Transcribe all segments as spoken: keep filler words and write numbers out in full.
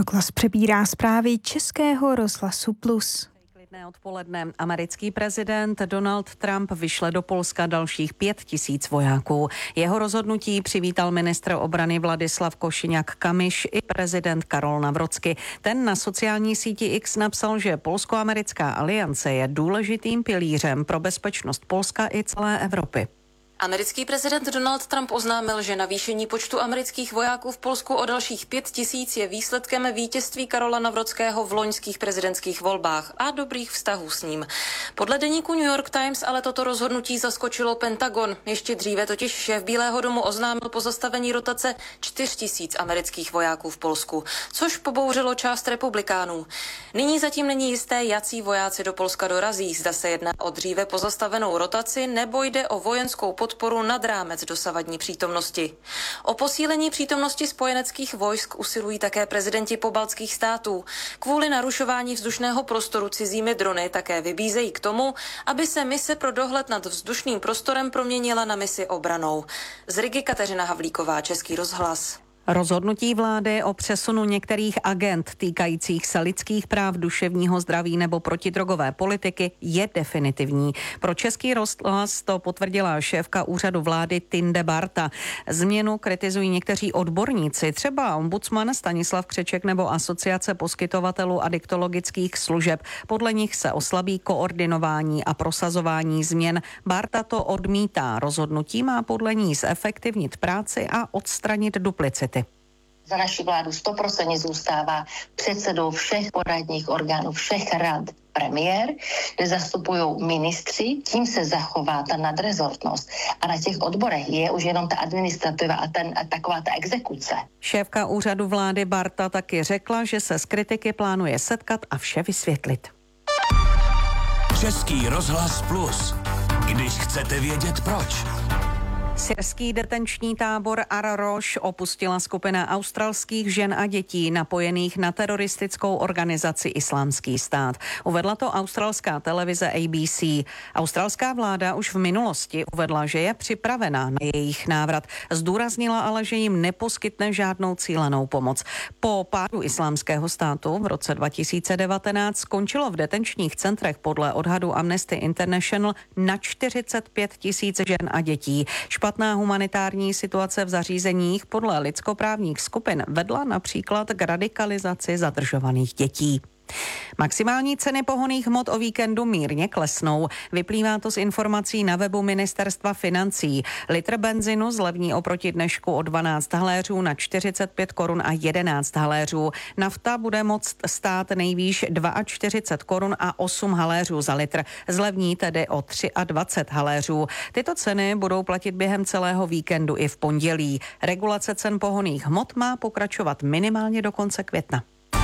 Proklas přebírá zprávy Českého rozhlasu Plus. Klidné odpoledne. Americký prezident Donald Trump vyšle do Polska dalších pět tisíc vojáků. Jeho rozhodnutí přivítal ministr obrany Vladislav Košiniak-Kamyš i prezident Karol Nawrocki. Ten na sociální síti X napsal, že polsko-americká aliance je důležitým pilířem pro bezpečnost Polska i celé Evropy. Americký prezident Donald Trump oznámil, že navýšení počtu amerických vojáků v Polsku o dalších pět tisíc je výsledkem vítězství Karola Nawrockého v loňských prezidentských volbách a dobrých vztahů s ním. Podle deníku New York Times ale toto rozhodnutí zaskočilo Pentagon. Ještě dříve totiž šéf Bílého domu oznámil pozastavení rotace čtyř tisíc amerických vojáků v Polsku, což pobouřilo část republikánů. Nyní zatím není jisté, jací vojáci do Polska dorazí. Zda se jedná o dříve pozastavenou rotaci nebo jde o vojenskou podporu nad rámec dosavadní přítomnosti. O posílení přítomnosti spojeneckých vojsk usilují také prezidenti pobaltských států. Kvůli narušování vzdušného prostoru cizími drony také vybízejí k tomu, aby se mise pro dohled nad vzdušným prostorem proměnila na misi obranou. Z Rigy Kateřina Havlíková, Český rozhlas. Rozhodnutí vlády o přesunu některých agend týkajících se lidských práv, duševního zdraví nebo protidrogové politiky je definitivní. Pro Český rozhlas to potvrdila šéfka úřadu vlády Tinde Barta. Změnu kritizují někteří odborníci, třeba ombudsman Stanislav Křeček nebo Asociace poskytovatelů adiktologických služeb. Podle nich se oslabí koordinování a prosazování změn. Barta to odmítá. Rozhodnutí má podle ní zefektivnit práci a odstranit duplicity. Za naši vládu sto procent zůstává předsedou všech poradních orgánů, všech rad premiér, kde zastupují ministři, tím se zachová ta nadrezortnost. A na těch odborech je už jenom ta administrativa a, ten, a taková ta exekuce. Šéfka úřadu vlády Barta taky řekla, že se s kritiky plánuje setkat a vše vysvětlit. Český rozhlas Plus. Když chcete vědět proč. Syrský detenční tábor Ar-Roš opustila skupina australských žen a dětí napojených na teroristickou organizaci Islámský stát. Uvedla to australská televize A B C. Australská vláda už v minulosti uvedla, že je připravená na jejich návrat. Zdůraznila ale, že jim neposkytne žádnou cílenou pomoc. Po pádu Islámského státu v roce dva tisíce devatenáct skončilo v detenčních centrech podle odhadu Amnesty International na čtyřicet pět tisíc žen a dětí. Špatná humanitární situace v zařízeních podle lidskoprávních skupin vedla například k radikalizaci zadržovaných dětí. Maximální ceny pohonných hmot o víkendu mírně klesnou. Vyplývá to z informací na webu Ministerstva financí. Litr benzinu zlevní oproti dnešku o dvanáct haléřů na čtyřicet pět korun a jedenáct haléřů. Nafta bude moct stát nejvýš čtyřicet dva korun a osm haléřů za litr. Zlevní tedy o dvacet tři haléřů. Tyto ceny budou platit během celého víkendu i v pondělí. Regulace cen pohonných hmot má pokračovat minimálně do konce května.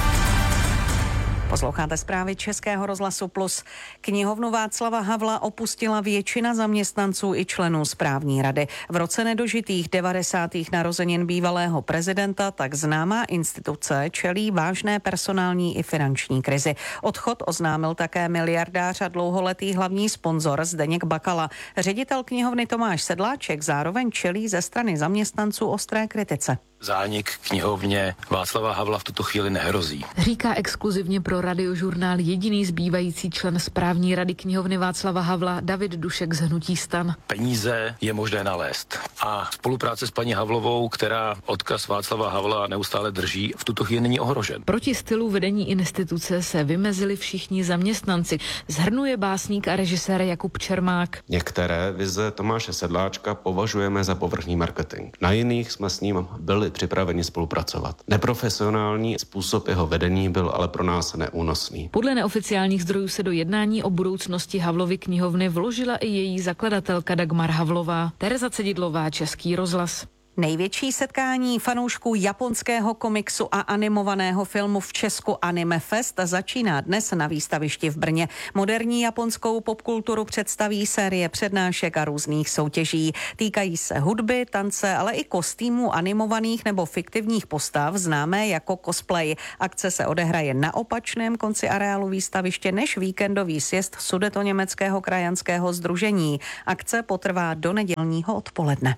Posloucháte zprávy Českého rozhlasu Plus. Knihovnu Václava Havla opustila většina zaměstnanců i členů správní rady. V roce nedožitých devadesátých narozenin bývalého prezidenta tak známá instituce čelí vážné personální i finanční krizi. Odchod oznámil také miliardář a dlouholetý hlavní sponzor Zdeněk Bakala. Ředitel knihovny Tomáš Sedláček zároveň čelí ze strany zaměstnanců ostré kritice. Zánik knihovně Václava Havla v tuto chvíli nehrozí. Říká exkluzivně pro Radiožurnál jediný zbývající člen správní rady knihovny Václava Havla David Dušek z hnutí STAN. Peníze je možné nalézt. A spolupráce s paní Havlovou, která odkaz Václava Havla neustále drží, v tuto chvíli není ohrožen. Proti stylu vedení instituce se vymezili všichni zaměstnanci. Zhrnuje básník a režisér Jakub Čermák. Některé vize Tomáše Sedláčka považujeme za povrchní marketing. Na jiných jsme s ním byli připraveni spolupracovat. Neprofesionální způsob jeho vedení byl ale pro nás neúnosný. Podle neoficiálních zdrojů se do jednání o budoucnosti Havlovy knihovny vložila i její zakladatelka Dagmar Havlová. Tereza Cedidlová, Český rozhlas. Největší setkání fanoušků japonského komiksu a animovaného filmu v Česku Anime Fest začíná dnes na výstavišti v Brně. Moderní japonskou popkulturu představí série přednášek a různých soutěží. Týkají se hudby, tance, ale i kostýmů animovaných nebo fiktivních postav, známé jako cosplay. Akce se odehraje na opačném konci areálu výstaviště než víkendový sjezd Sudetoněmeckého krajanského sdružení. Akce potrvá do nedělního odpoledne.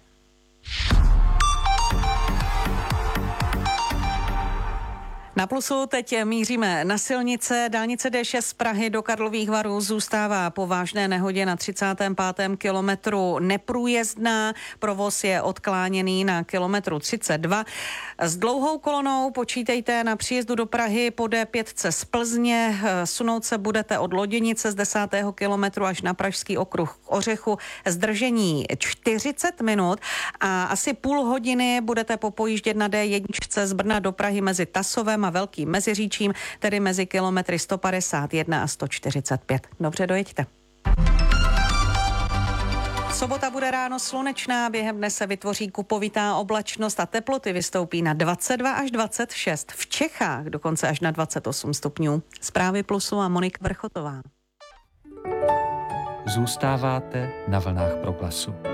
Na Plusu teď míříme na silnice. Dálnice D šest z Prahy do Karlových Varů zůstává po vážné nehodě na třicátém pátém kilometru neprůjezdná. Provoz je odkláněný na kilometru třicet dva. S dlouhou kolonou počítejte na příjezdu do Prahy po D pět z Plzně. Sunout se budete od Loděnice z desátého kilometru až na Pražský okruh k Ořechu. Zdržení čtyřicet minut a asi půl hodiny budete popojíždět na D jedna z Brna do Prahy mezi Tasovem a Velkým Meziříčím, tedy mezi kilometry sto padesát jedna a sto čtyřicet pět. Dobře, dojeďte. Sobota bude ráno slunečná, během dne se vytvoří kupovitá oblačnost a teploty vystoupí na dvacet dva až dvacet šest. V Čechách dokonce až na dvacet osm stupňů. Zprávy Plusu a Monika Vrchotová. Zůstáváte na vlnách Proglasu.